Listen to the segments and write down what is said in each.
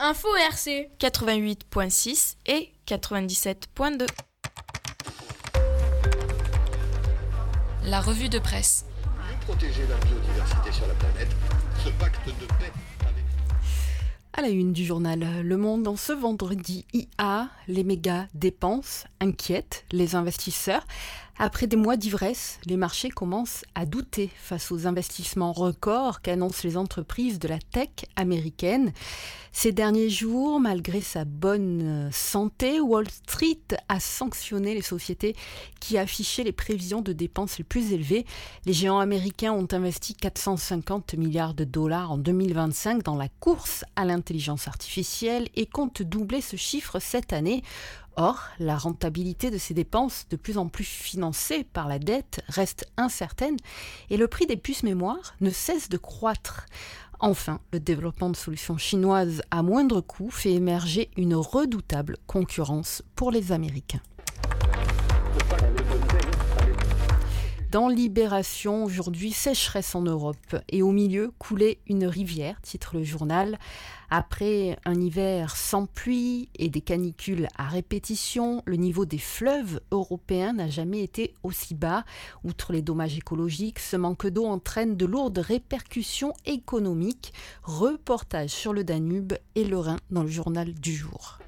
Info RC 88.6 et 97.2. La revue de presse. Mieux protéger la biodiversité sur la planète, ce pacte de paix avec... À la une du journal Le Monde, en ce vendredi IA, les méga dépenses inquiètent les investisseurs. Après des mois d'ivresse, les marchés commencent à douter face aux investissements records qu'annoncent les entreprises de la tech américaine. Ces derniers jours, malgré sa bonne santé, Wall Street a sanctionné les sociétés qui affichaient les prévisions de dépenses les plus élevées. Les géants américains ont investi 450 milliards de dollars en 2025 dans la course à l'intelligence artificielle et comptent doubler ce chiffre cette année. Or, la rentabilité de ces dépenses, de plus en plus financées par la dette, reste incertaine et le prix des puces mémoire ne cesse de croître. Enfin, le développement de solutions chinoises à moindre coût fait émerger une redoutable concurrence pour les Américains. Dans Libération, aujourd'hui, sécheresse en Europe et au milieu, coulait une rivière, titre le journal. Après un hiver sans pluie et des canicules à répétition, le niveau des fleuves européens n'a jamais été aussi bas. Outre les dommages écologiques, ce manque d'eau entraîne de lourdes répercussions économiques. Reportage sur le Danube et le Rhin dans le journal du jour.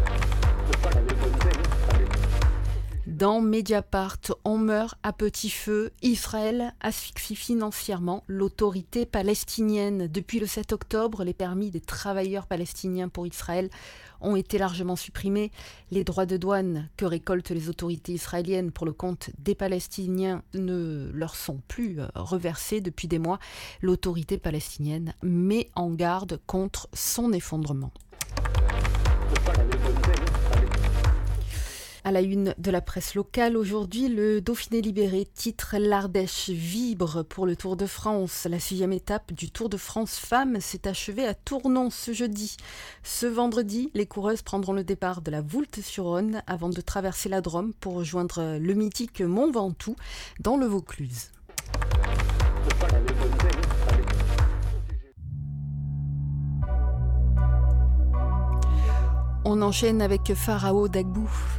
Dans Mediapart, on meurt à petit feu. Israël asphyxie financièrement l'autorité palestinienne. Depuis le 7 octobre, les permis des travailleurs palestiniens pour Israël ont été largement supprimés. Les droits de douane que récoltent les autorités israéliennes pour le compte des Palestiniens ne leur sont plus reversés depuis des mois. L'autorité palestinienne met en garde contre son effondrement. À la une de la presse locale, aujourd'hui, le Dauphiné libéré titre « L'Ardèche vibre pour le Tour de France ». La 6e étape du Tour de France Femmes s'est achevée à Tournon ce jeudi. Ce vendredi, les coureuses prendront le départ de la Voulte-sur-Rhône avant de traverser la Drôme pour rejoindre le mythique Mont Ventoux dans le Vaucluse. On enchaîne avec Pharao Dagbou.